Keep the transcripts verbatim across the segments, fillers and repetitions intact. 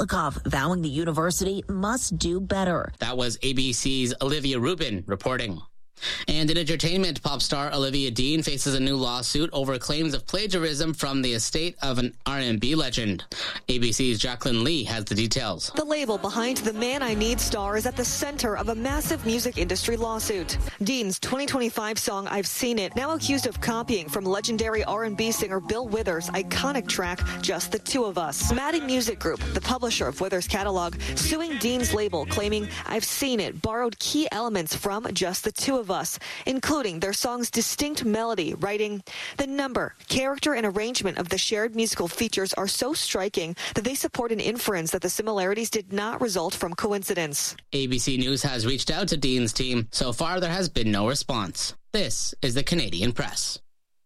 Biletnikoff, vowing the university must do better. That was A B C's Olivia Rubin reporting. And in entertainment, pop star Olivia Dean faces a new lawsuit over claims of plagiarism from the estate of an R and B legend. A B C's Jacqueline Lee has the details. The label behind The Man I Need star is at the center of a massive music industry lawsuit. Dean's twenty twenty-five song I've Seen It, now accused of copying from legendary R and B singer Bill Withers' iconic track Just the Two of Us. Maddie Music Group, the publisher of Withers' catalog, suing Dean's label, claiming I've Seen It borrowed key elements from Just the Two of Us. Us, including their song's distinct melody, writing, the number, character, and arrangement of the shared musical features are so striking that they support an inference that the similarities did not result from coincidence. A B C News has reached out to Dean's team. So far, there has been no response. This is the Canadian Press.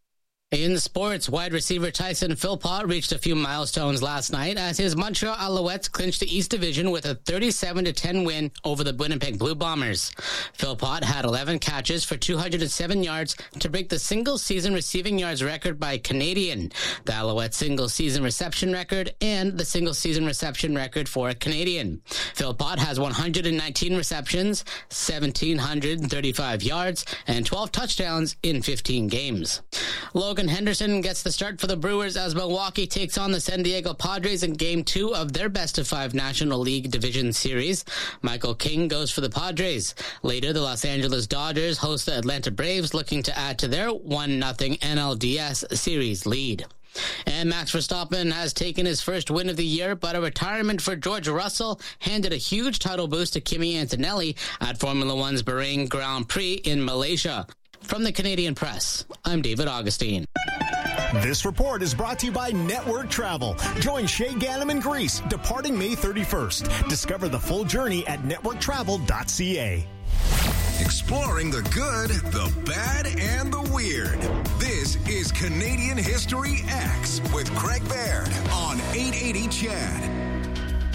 In sports, wide receiver Tyson Philpott reached a few milestones last night as his Montreal Alouettes clinched the East Division with a thirty-seven to ten win over the Winnipeg Blue Bombers. Philpott had eleven catches for two hundred seven yards to break the single-season receiving yards record by a Canadian, the Alouettes single-season reception record, and the single-season reception record for a Canadian. Philpott has one hundred nineteen receptions, one thousand seven hundred thirty-five yards, and twelve touchdowns in fifteen games. Logan Henderson gets the start for the Brewers as Milwaukee takes on the San Diego Padres in Game two of their best-of-five National League Division Series. Michael King goes for the Padres. Later, the Los Angeles Dodgers host the Atlanta Braves, looking to add to their one nothing N L D S Series lead. And Max Verstappen has taken his first win of the year, but a retirement for George Russell handed a huge title boost to Kimi Antonelli at Formula One's Bahrain Grand Prix in Malaysia. From the Canadian Press, I'm David Augustine. This report is brought to you by Network Travel. Join Shay Ganem in Greece, departing May thirty-first. Discover the full journey at network travel dot c a. Exploring the good, the bad, and the weird. This is Canadian History X with Craig Baird on eight eighty C H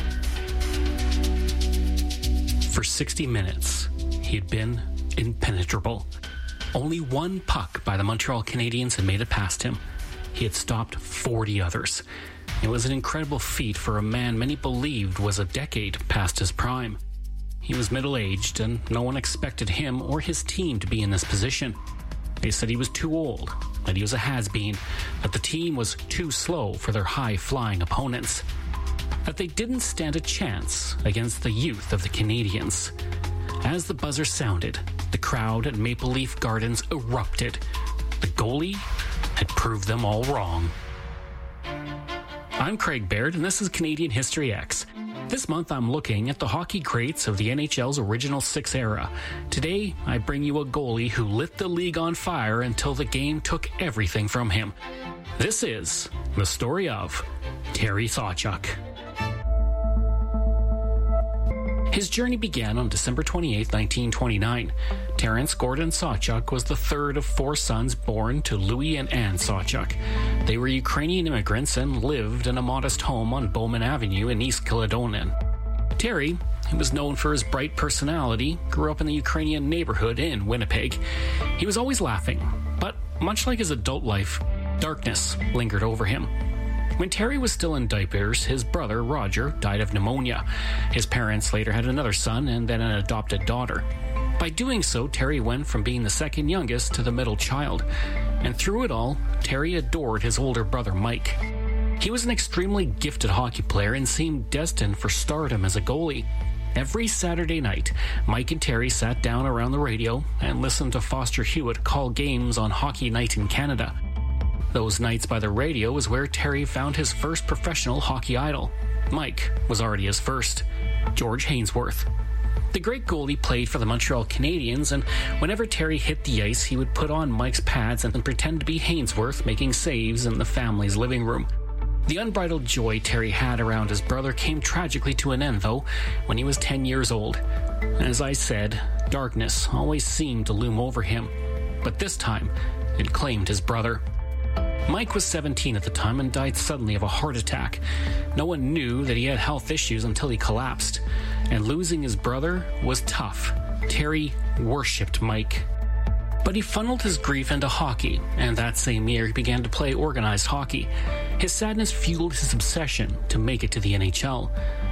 A D. For sixty minutes, he had been impenetrable. Only one puck by the Montreal Canadiens had made it past him. He had stopped forty others. It was an incredible feat for a man many believed was a decade past his prime. He was middle-aged, and no one expected him or his team to be in this position. They said he was too old, that he was a has-been, that the team was too slow for their high-flying opponents, that they didn't stand a chance against the youth of the Canadiens. As the buzzer sounded, the crowd at Maple Leaf Gardens erupted. The goalie had proved them all wrong. I'm Craig Baird, and this is Canadian History X. This month, I'm looking at the hockey greats of the N H L's original six era. Today, I bring you a goalie who lit the league on fire until the game took everything from him. This is the story of Terry Sawchuk. His journey began on December twenty-eighth, nineteen twenty-nine. Terence Gordon Sawchuk was the third of four sons born to Louis and Anne Sawchuk. They were Ukrainian immigrants and lived in a modest home on Bowman Avenue in East Caledonian. Terry, who was known for his bright personality, grew up in the Ukrainian neighborhood in Winnipeg. He was always laughing, but much like his adult life, darkness lingered over him. When Terry was still in diapers, his brother, Roger, died of pneumonia. His parents later had another son and then an adopted daughter. By doing so, Terry went from being the second youngest to the middle child. And through it all, Terry adored his older brother, Mike. He was an extremely gifted hockey player and seemed destined for stardom as a goalie. Every Saturday night, Mike and Terry sat down around the radio and listened to Foster Hewitt call games on Hockey Night in Canada. Those nights by the radio was where Terry found his first professional hockey idol. Mike was already his first, George Hainsworth. The great goalie played for the Montreal Canadiens, and whenever Terry hit the ice, he would put on Mike's pads and pretend to be Hainsworth making saves in the family's living room. The unbridled joy Terry had around his brother came tragically to an end, though, when he was ten years old. As I said, darkness always seemed to loom over him, but this time it claimed his brother. Mike was seventeen at the time and died suddenly of a heart attack. No one knew that he had health issues until he collapsed. And losing his brother was tough. Terry worshipped Mike. But he funneled his grief into hockey, and that same year he began to play organized hockey. His sadness fueled his obsession to make it to the N H L.